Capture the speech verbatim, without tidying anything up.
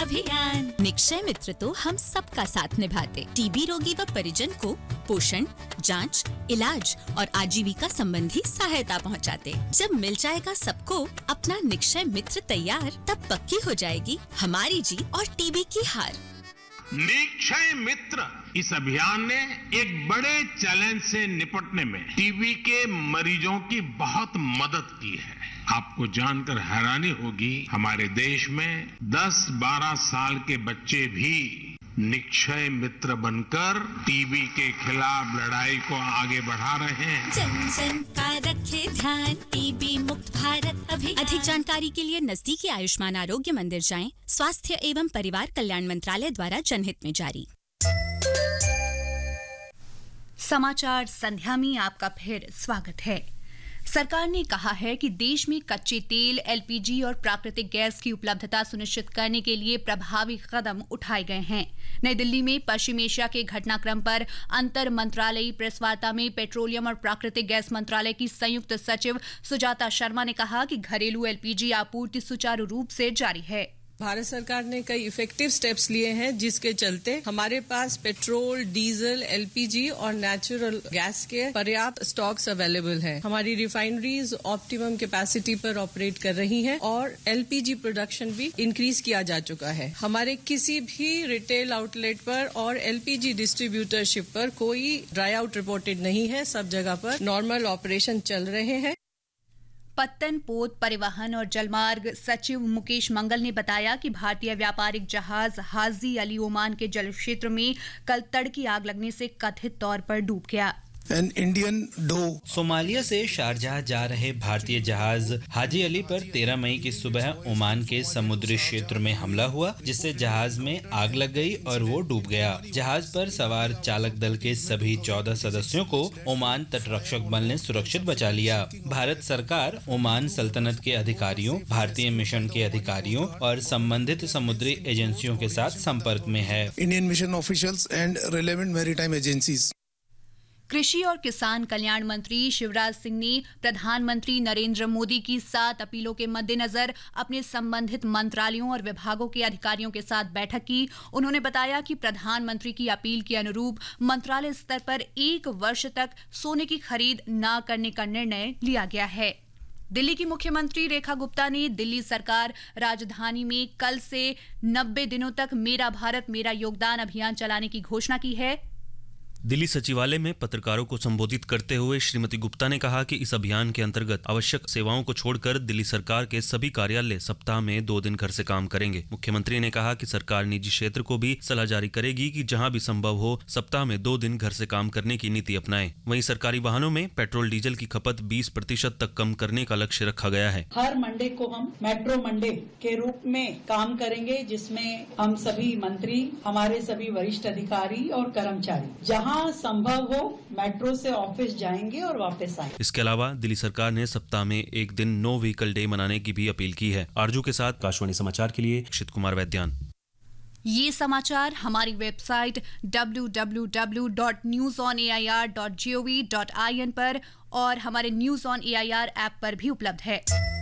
अभियान। निक्षय मित्र तो हम सबका साथ निभाते, टीबी रोगी व परिजन को पोषण, जांच, इलाज और आजीविका संबंधी सहायता पहुंचाते। जब मिल जाएगा सबको अपना निक्षय मित्र तैयार, तब पक्की हो जाएगी हमारी जीत और टीबी की हार। निक्षय मित्र इस अभियान ने एक बड़े चैलेंज से निपटने में टीबी के मरीजों की बहुत मदद की है। आपको जानकर हैरानी होगी, हमारे देश में दस बारह साल के बच्चे भी निक्षय मित्र बनकर टीबी के खिलाफ लड़ाई को आगे बढ़ा रहे हैं। जन जन का रखे ध्यान, टीबी मुक्त भारत अभियान। अधिक जानकारी के लिए नजदीकी आयुष्मान आरोग्य मंदिर जाएं। स्वास्थ्य एवं परिवार कल्याण मंत्रालय द्वारा जनहित में जारी। समाचार संध्या में आपका फिर स्वागत है। सरकार ने कहा है कि देश में कच्चे तेल, एलपीजी और प्राकृतिक गैस की उपलब्धता सुनिश्चित करने के लिए प्रभावी कदम उठाए गए हैं। नई दिल्ली में पश्चिम एशिया के घटनाक्रम पर अंतर मंत्रालयी प्रेस वार्ता में पेट्रोलियम और प्राकृतिक गैस मंत्रालय की संयुक्त सचिव सुजाता शर्मा ने कहा कि घरेलू एलपीजी आपूर्ति सुचारू रूप से जारी है। भारत सरकार ने कई इफेक्टिव स्टेप्स लिए हैं, जिसके चलते हमारे पास पेट्रोल, डीजल, एलपीजी और नेचुरल गैस के पर्याप्त स्टॉक्स अवेलेबल हैं। हमारी रिफाइनरीज ऑप्टिमम कैपेसिटी पर ऑपरेट कर रही हैं और एलपीजी प्रोडक्शन भी इंक्रीज किया जा चुका है। हमारे किसी भी रिटेल आउटलेट पर और एलपीजी डिस्ट्रीब्यूटरशिप पर कोई ड्राई आउट रिपोर्टेड नहीं है। सब जगह पर नॉर्मल ऑपरेशन चल रहे हैं। पत्तन, पोत, परिवहन और जलमार्ग सचिव मुकेश मंगल ने बताया कि भारतीय व्यापारिक जहाज हाजी अली ओमान के जल क्षेत्र में कल तड़की आग लगने से कथित तौर पर डूब गया। An Indian dhow. सोमालिया से शारजाह जा रहे भारतीय जहाज हाजी अली पर तेरह मई की सुबह ओमान के समुद्री क्षेत्र में हमला हुआ, जिससे जहाज में आग लग गई और वो डूब गया। जहाज पर सवार चालक दल के सभी चौदह सदस्यों को ओमान तटरक्षक बल ने सुरक्षित बचा लिया। भारत सरकार ओमान सल्तनत के अधिकारियों, भारतीय मिशन के अधिकारियों और संबंधित समुद्री एजेंसियों के साथ संपर्क में है। Indian mission officials and relevant maritime agencies. कृषि और किसान कल्याण मंत्री शिवराज सिंह ने प्रधानमंत्री नरेंद्र मोदी की सात अपीलों के मद्देनजर अपने संबंधित मंत्रालयों और विभागों के अधिकारियों के साथ बैठक की। उन्होंने बताया कि प्रधानमंत्री की अपील के अनुरूप मंत्रालय स्तर पर एक वर्ष तक सोने की खरीद न करने का निर्णय लिया गया है। दिल्ली की मुख्यमंत्री रेखा गुप्ता ने दिल्ली सरकार राजधानी में कल से नब्बे दिनों तक मेरा भारत मेरा योगदान अभियान चलाने की घोषणा की है। दिल्ली सचिवालय में पत्रकारों को संबोधित करते हुए श्रीमती गुप्ता ने कहा कि इस अभियान के अंतर्गत आवश्यक सेवाओं को छोड़कर दिल्ली सरकार के सभी कार्यालय सप्ताह में दो दिन घर से काम करेंगे। मुख्यमंत्री ने कहा कि सरकार निजी क्षेत्र को भी सलाह जारी करेगी कि जहां भी संभव हो सप्ताह में दो दिन घर से काम करने की नीति अपनाएं। वहीं सरकारी वाहनों में पेट्रोल डीजल की खपत बीस प्रतिशत तक कम करने का लक्ष्य रखा गया है। हर मंडे को हम मेट्रो मंडे के रूप में काम करेंगे, जिसमें हम सभी मंत्री, हमारे सभी वरिष्ठ अधिकारी और कर्मचारी जहां संभव हो मेट्रो से ऑफिस जाएंगे और वापस आएंगे। इसके अलावा दिल्ली सरकार ने सप्ताह में एक दिन नो व्हीकल डे मनाने की भी अपील की है। आरजू के साथ आकाशवाणी समाचार के लिए अक्षित कुमार वैद्यान। ये समाचार हमारी website W W W dot news on A I R dot G O V dot I N पर और हमारे news on A I R app पर भी उपलब्ध है।